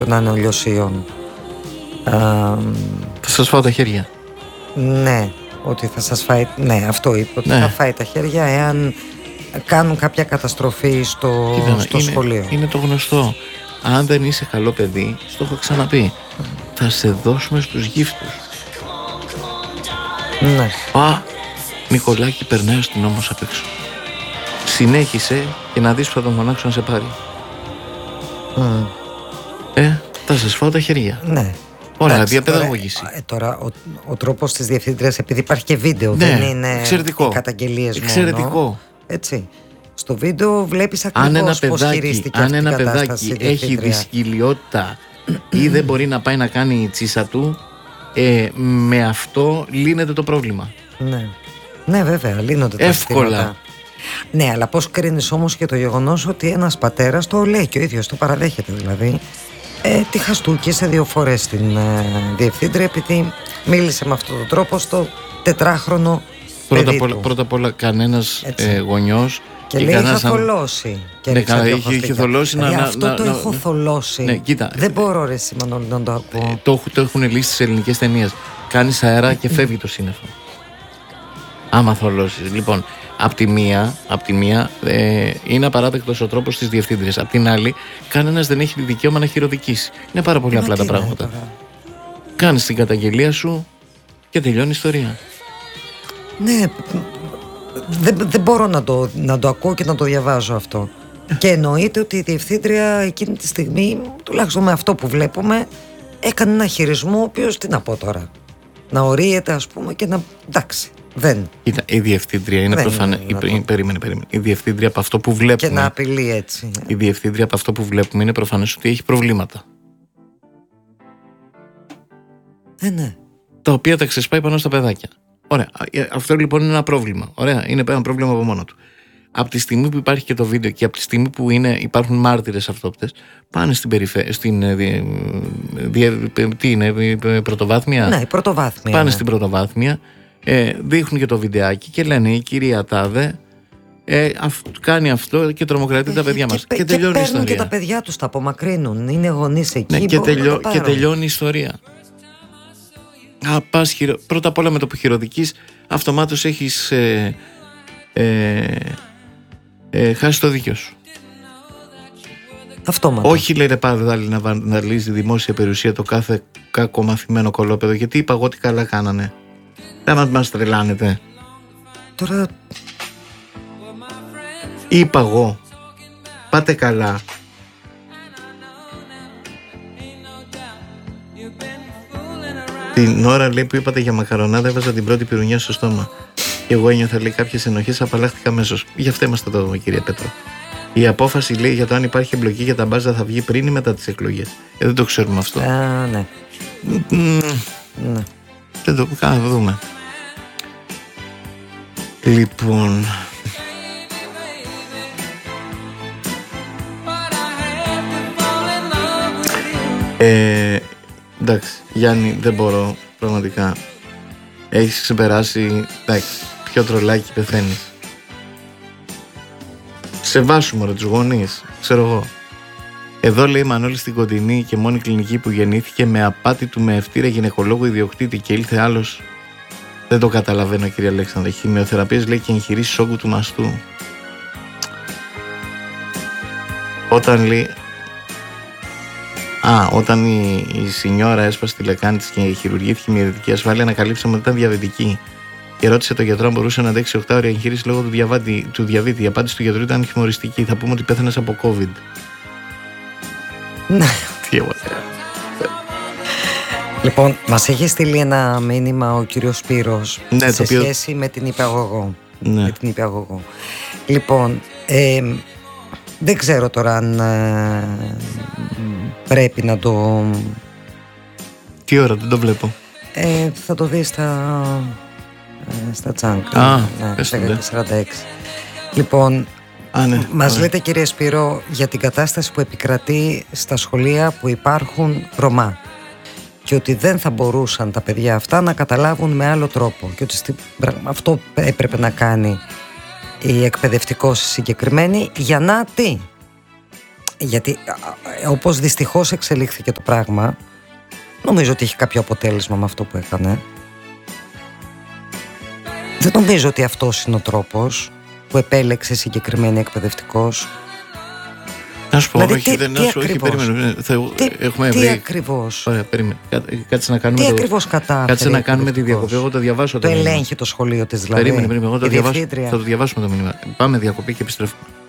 των ανολιοσίων. Θα σας φάω τα χέρια. Ναι, ότι θα σας φάει. Ναι, αυτό είπε. Ότι θα φάει τα χέρια εάν κάνουν κάποια καταστροφή στο σχολείο. Είναι το γνωστό. Αν δεν είσαι καλό παιδί, στο έχω ξαναπεί, θα σε δώσουμε στους γύφτους. Ναι. Νικολάκη, περνάει ο αστυνόμος απ' έξω. Συνέχισε και να δεις που θα τον φωνάξω να σε πάρει. Θα σας φάω τα χέρια. Ναι. Ωραία, διαπαιδαγώγηση. Τώρα ο τρόπος της διευθύντριας, επειδή υπάρχει και βίντεο, δεν είναι εξαιρετικό. οι καταγγελίες μόνο. Εξαιρετικό. Έτσι. Στο βίντεο βλέπεις ακριβώς πώς χειρίστηκε αυτή η κατάσταση. Αν ένα παιδάκι έχει δυσκολιότητα ή δεν μπορεί να πάει να κάνει η τσίσα του, με αυτό λύνεται το πρόβλημα. Ναι, βέβαια, λύνονται τα εύκολα. Ναι, αλλά πώς κρίνεις όμως και το γεγονός ότι ένας πατέρας το λέει και ο ίδιος το παραδέχεται, δηλαδή τη χαστούκησε 2 φορές στην διευθύντρια επειδή μίλησε με αυτόν τον τρόπο στο 4χρονο παιδί του. Πρώτα απ' όλα κανένας γονιός και λέει είχα θολώσει. Είχε θολώσει αυτό το έχω θολώσει. Ναι, κοίτα, δεν μπορώ ρε Σιμανόλη να το ακούω. Το έχουν λύσει στις ελληνικές ταινίες. Κάνεις αέρα και φεύγει το σύννεφο. Άμα θολώσεις. Λοιπόν, απ' τη μία είναι απαράδεκτος ο τρόπος της διευθύντριας. Απ' την άλλη, κανένας δεν έχει δικαίωμα να χειροδικήσει. Είναι πάρα πολύ απλά τα πράγματα. Κάνεις την καταγγελία σου και τελειώνει η ιστορία. Ναι, δεν μπορώ να το ακούω και να το διαβάζω αυτό. Και εννοείται ότι η διευθύντρια εκείνη τη στιγμή, τουλάχιστον με αυτό που βλέπουμε, έκανε ένα χειρισμό ο οποίος, τι να πω τώρα, να ορίεται ας πούμε και να, εντάξει, δεν. Κοίτα, η διευθύντρια είναι προφανές. Περίμενε. Η διευθύντρια από αυτό που βλέπουμε. Και να απειλεί έτσι. Η διευθύντρια από αυτό που βλέπουμε είναι προφανές ότι έχει προβλήματα. Ναι. Τα οποία τα ξεσπάει πάνω στα παιδάκια. Ωραία. Αυτό λοιπόν είναι ένα πρόβλημα. Ωραία. Είναι ένα πρόβλημα από μόνο του. Από τη στιγμή που υπάρχει και το βίντεο και από τη στιγμή που υπάρχουν μάρτυρες αυτόπτες, πάνε πρωτοβάθμια. Ναι, πρωτοβάθμια. Πάνε στην πρωτοβάθμια, δείχνουν και το βιντεάκι και λένε η κυρία Τάδε κάνει αυτό και τρομοκρατεί τα παιδιά μας. Και τελειώνει η ιστορία. Και τα παιδιά τους τα απομακρύνουν. Είναι γονείς εκεί. Ναι, και τελειώνει η ιστορία. Πρώτα απ' όλα με το που χειροδικείς, αυτομάτως έχεις χάσει το δίκιο σου. Αυτόματα. Όχι λέει πάλι να βανδαλίζει δημόσια περιουσία το κάθε κακομαθημένο κολόπεδο. Γιατί είπα εγώ τι καλά κάνανε. Δεν μας τρελάνετε. Τώρα είπα εγώ πάτε καλά. Την ώρα λέει που είπατε για μακαρονάδα έβαζα την πρώτη πυρουνιά στο στόμα. Και εγώ ένιωθα λέει κάποιες ενοχές, απαλλάχτηκα αμέσως. Γι' αυτό είμαστε εδώ κύριε Πέτρο. Η απόφαση λέει για το αν υπάρχει εμπλοκή για τα μπάζα θα βγει πριν ή μετά τις εκλογές. Δεν το ξέρουμε αυτό. Ναι. Δεν το κάνουμε, δούμε. Λοιπόν, εντάξει, Γιάννη, δεν μπορώ πραγματικά. Έχεις ξεπεράσει. Εντάξει, πιο τρολάκι πεθαίνεις. Σεβάσουμε ρε τους γονείς, ξέρω εγώ. Εδώ λέει Μανώλη στην Κοντινή και μόνη κλινική που γεννήθηκε με απάτη του με ευτήρα γυναικολόγου ιδιοκτήτη και ήλθε άλλος. Δεν το καταλαβαίνω κύριε Αλέξανδρε. Χημειοθεραπείες λέει και εγχειρήσεις όγκου του μαστού. Όταν λέει... όταν η σινιόρα έσπασε τη λεκάνη της και χειρουργήθηκε με ιδιωτική ασφάλεια, ανακαλύψαμε ότι ήταν διαβητική. Και ρώτησε το γιατρό αν μπορούσε να αντέξει 8 ώρια εγχείρηση λόγω του διαβήτη. Η απάντηση του γιατρού ήταν χιουμοριστική. Θα πούμε ότι πέθανες από COVID. Ναι. Τι εγώ. Λοιπόν, μας έχει στείλει ένα μήνυμα ο κύριος Σπύρος σε σχέση με την υπηαγωγό. Ναι. Με την υπηαγωγό. Λοιπόν, δεν ξέρω τώρα αν πρέπει να το... Τι ώρα, δεν το βλέπω. Θα το δεις στα τσάνκ. Ναι, 46. Λοιπόν, ναι, μας λέτε κύριε Σπύρο για την κατάσταση που επικρατεί στα σχολεία που υπάρχουν Ρωμά και ότι δεν θα μπορούσαν τα παιδιά αυτά να καταλάβουν με άλλο τρόπο και ότι αυτό έπρεπε να κάνει η εκπαιδευτικός συγκεκριμένη για να τι? γιατί όπως δυστυχώς εξελίχθηκε το πράγμα, νομίζω ότι έχει κάποιο αποτέλεσμα με αυτό που έκανε. Δεν νομίζω ότι αυτός είναι ο τρόπος που επέλεξε συγκεκριμένη εκπαιδευτικός. Να σου πω, δηλαδή, όχι, δεν έχουμε τι βρει. ακριβώς. Ωραία, περίμενε. Κάτσε να κάνουμε. Τι ακριβώς κατάφερε. Κάτσε να κάνουμε τη διακοπή. Εγώ το διαβάσω. Το ελέγχει το σχολείο της, δηλαδή. Περίμενε. Εγώ θα το διαβάσουμε το μήνυμα. Πάμε διακοπή και επιστρέφουμε.